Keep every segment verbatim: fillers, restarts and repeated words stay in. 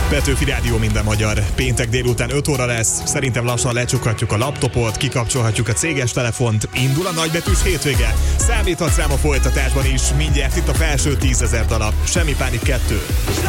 Petőfi Rádió minden magyar. Péntek délután öt óra lesz. Szerintem lassan lecsukhatjuk a laptopot, kikapcsolhatjuk a céges telefont. Indul a nagybetűs hétvége. Számíthatsz rám a folytatásban is. Mindjárt itt a felső tízezer darab. Semmi pánik kettő.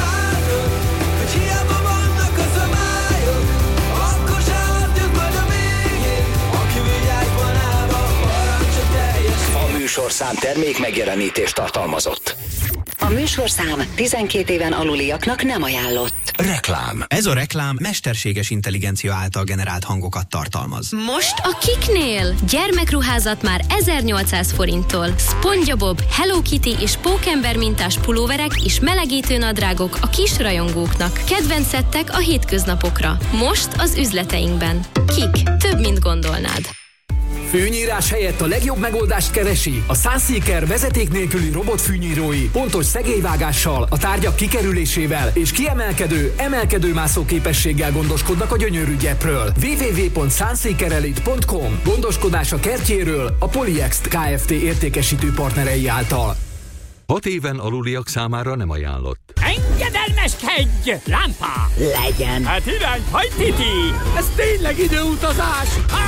A műsorszám termék megjelenítést tartalmazott. A műsorszám tizenkét éven aluliaknak nem ajánlott. Reklám. Ez a reklám mesterséges intelligencia által generált hangokat tartalmaz. Most a Kiknél! Gyermekruházat már ezernyolcszáz forinttól. SpongeBob, Hello Kitty és Pókember mintás pulóverek és melegítő nadrágok a kis rajongóknak. Kedvenc szettek a hétköznapokra. Most az üzleteinkben. Kik. Több, mint gondolnád. Fűnyírás helyett a legjobb megoldást keresi? A Sunseeker vezeték nélküli robotfűnyírói pontos szegélyvágással, a tárgyak kikerülésével és kiemelkedő, emelkedőmászó képességgel gondoskodnak a gyönyörű gyepről. double-u double-u double-u pont sunseeker elite pont com Gondoskodás a kertjéről a Polyext Kft. Értékesítő partnerei által. Hat éven aluliak számára nem ajánlott. Engedelmeskedj! Lámpa! Legyen! Hát irány, hajt Titi! Ez tényleg időutazás!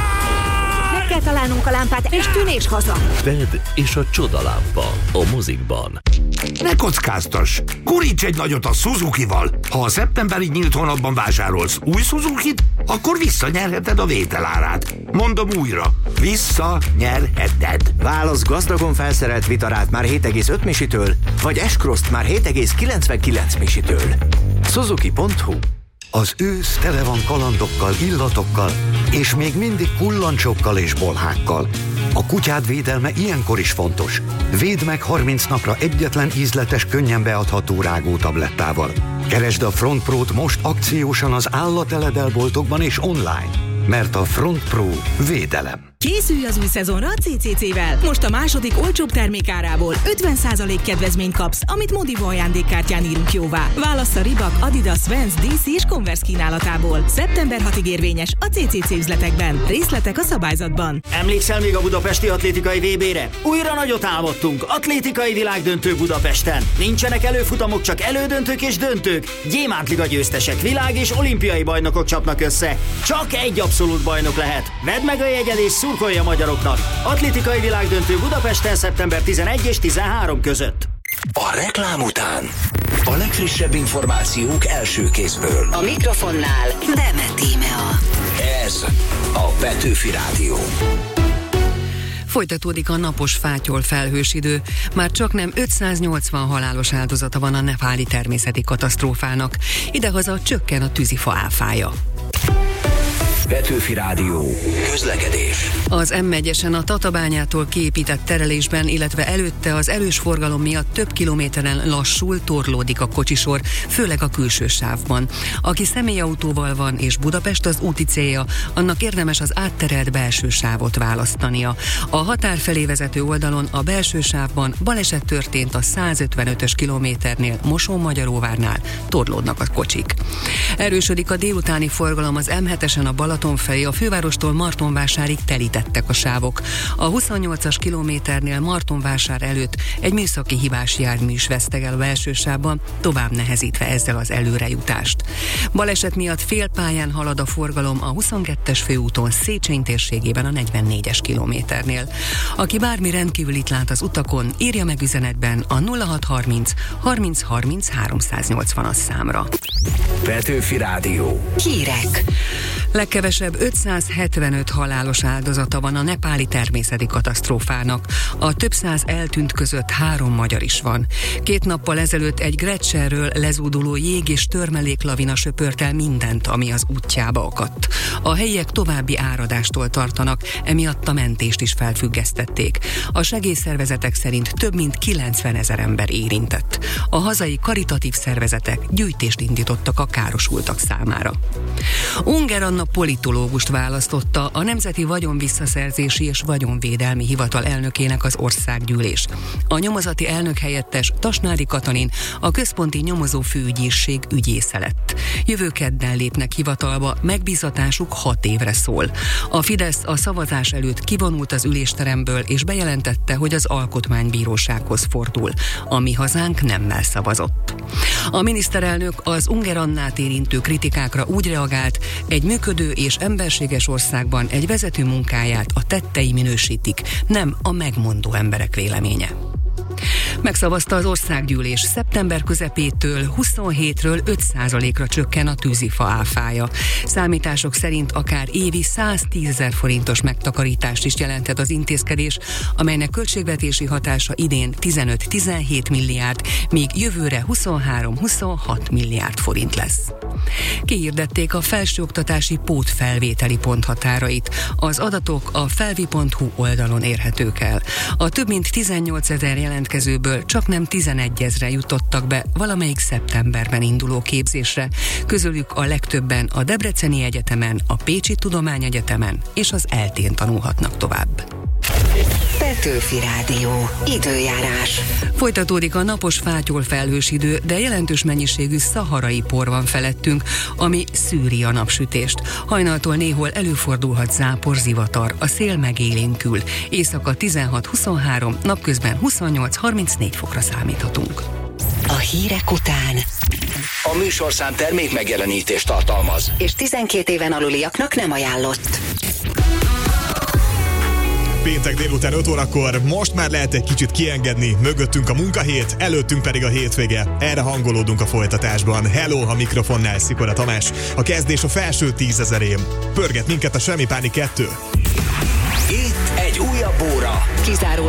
Meg kell találnunk a lámpát, és tűnés haza! Ted és a csodalámpa a mozikban. Ne kockáztass! Guríts egy nagyot a Suzukival! Ha a szeptemberi nyílt hónapban vásárolsz új Suzukit, akkor visszanyerheted a vételárát. Mondom újra, visszanyerheted. Válasz gazdagon felszerelt Vitarát már hét egész öt misitől, vagy S-Cross-t már hét egész kilencvenkilenc misitől. Suzuki pont hu. Az ősz tele van kalandokkal, illatokkal, és még mindig kullancsokkal és bolhákkal. A kutyád védelme ilyenkor is fontos. Védd meg harminc napra egyetlen ízletes, könnyen beadható rágótablettával. Keresd a Front Pro-t most akciósan az állateledelboltokban és online, mert a Front Pro védelem. Készülj az új szezonra a cé cé cé-vel! Most a második olcsóbb termékárából ötven százalék kedvezményt kapsz, amit Modivo ajándékkártyán írunk jóvá. Válasz a Reebok, Adidas, Vans, dé cé és Converse kínálatából. szeptember hatodikáig érvényes a cé cé cé üzletekben. Részletek a szabályzatban. Emlékszel még a budapesti atlétikai vé bére? Újra nagyot álmodtunk. Atlétikai világdöntő Budapesten. Nincsenek előfutamok, csak elődöntők és döntők. Gyémántliga győztesek, világ és olimpiai bajnokok csapnak össze. Csak egy abszolút bajnok lehet. Vedd meg a jegyed és szurkolj a magyaroknak. Atlétikai világdöntő Budapesten szeptember tizenegy és tizenhárom között. A reklám után a legfrissebb információk első kézből. A mikrofonnál Demet Tímea. Ez a Petőfi Rádió. Folytatódik a napos fátyol felhős idő. Már csaknem ötszáznyolcvan halálos áldozata van a nepáli természeti katasztrófának. Idehaza csökken a tűzifa áfája. Petőfi Rádió. Közlekedés. Az M egyesen a Tatabányától kiépített terelésben, illetve előtte az erős forgalom miatt több kilométeren lassul, torlódik a kocsisor, főleg a külső sávban. Aki személyautóval van és Budapest az úti célja, annak érdemes az átterelt belső sávot választania. A határ felé vezető oldalon a belső sávban baleset történt a százötvenötös kilométernél Mosón-Magyaróvárnál, torlódnak a kocsik. Erősödik a délutáni forgalom az M hetesen a Balaton felé, a fővárostól Martonvásárig telítettek a sávok. A huszonnyolcas kilométernél Martonvásár előtt egy műszaki hibás jármű is vesztegel a belső sávban, tovább nehezítve ezzel az előrejutást. Baleset miatt félpályán halad a forgalom a huszonkettes főúton Széchenyi térségében a negyvennégyes kilométernél. Aki bármi rendkívülit lát az utakon, írja meg üzenetben a nulla hat harminc harminc harminc háromszáznyolcvanas számra. Petőfi Rádió. Hírek. Legkevesebb ötszázhetvenöt halálos áldozata van a nepáli természeti katasztrófának. A több száz eltűnt között három magyar is van. Két nappal ezelőtt egy Gletszerről lezúduló jég és törmeléklavina söpört el mindent, ami az útjába akadt. A helyiek további áradástól tartanak, emiatt a mentést is felfüggesztették. A segélyszervezetek szerint több mint kilencvenezer ember érintett. A hazai karitatív szervezetek gyűjtést indítottak a károsultak számára. Unger Anna a politológust választotta a Nemzeti Vagyonvisszaszerzési és Vagyonvédelmi Hivatal elnökének az országgyűlés. A nyomozati elnök helyettes Tasnádi Katalin a Központi Nyomozó Főügyészség ügyésze lett. Jövő kedden lépnek hivatalba, megbízatásuk hat évre szól. A Fidesz a szavazás előtt kivonult az ülésteremből és bejelentette, hogy az Alkotmánybírósághoz fordul. A Mi Hazánk nemmel szavazott. A miniszterelnök az Ungerannát érintő kritikákra úgy reagált, egy működő és emberséges országban egy vezető munkáját a tettei minősítik, nem a megmondó emberek véleménye. Megszavazta az országgyűlés, szeptember közepétől huszonhétről öt százalékra csökken a tűzifa áfája. Számítások szerint akár évi száztízezer forintos megtakarítást is jelenthet az intézkedés, amelynek költségvetési hatása idén tizenöt-tizenhét milliárd, míg jövőre huszonhárom-huszonhat milliárd forint lesz. Kihirdették a felsőoktatási pótfelvételi ponthatárait. Az adatok a felvi pont hu oldalon érhetők el. A több mint tizennyolcezer jelentkezőből csak nem tizenegyezre jutottak be valamelyik szeptemberben induló képzésre. Közülük a legtöbben a Debreceni Egyetemen, a Pécsi Tudományegyetemen és az eltén tanulhatnak tovább. Petőfi Rádió. Időjárás. Folytatódik a napos fátyol felhős idő, de jelentős mennyiségű szaharai por van felettünk, ami szűri a napsütést. Hajnaltól néhol előfordulhat zápor, zivatar, a szél megélénkül. Éjszaka tizenhat-huszonhárom, napközben huszonnyolc-harmincnégy fokra számíthatunk. A hírek után a műsorszám termék megjelenítést tartalmaz, és tizenkét éven aluliaknak nem ajánlott. Péntek délután öt órakor most már lehet egy kicsit kiengedni, mögöttünk a munkahét, előttünk pedig a hétvége. Erre hangolódunk a folytatásban. Hello, a mikrofonnál Szikora Tamás. A kezdés a felső tízezerén. Pörget minket a Semmi Pánik kettő. Itt egy újabb óra. Kizárólag